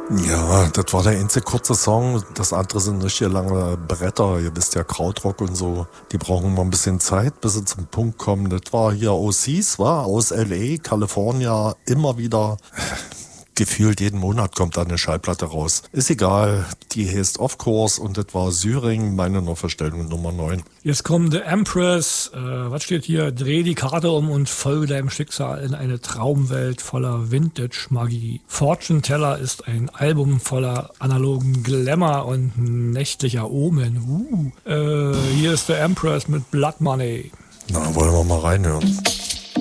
Ja, das war der einzige kurze Song. Das andere sind richtig lange Bretter. Ihr wisst ja, Krautrock und so. Die brauchen mal ein bisschen Zeit, bis sie zum Punkt kommen. Das war hier OCs, war aus L.A., California, immer wieder. Gefühlt jeden Monat kommt da eine Schallplatte raus. Ist egal, die heißt Of Course und das war Syring, meine Neuverstellung Nummer 9. Jetzt kommt The Empress, was steht hier? Dreh die Karte um und folge deinem Schicksal in eine Traumwelt voller Vintage-Magie. Fortune Teller ist ein Album voller analogen Glamour und nächtlicher Omen. Hier ist The Empress mit Blood Money. Na, wollen wir mal reinhören.